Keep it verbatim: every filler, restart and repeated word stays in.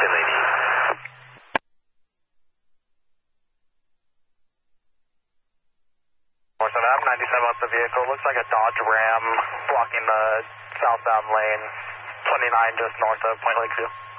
Finley D. North of M, ninety-seven left the vehicle. Looks like a Dodge Ram blocking the southbound lane. twenty-nine just north of Point Lakeview.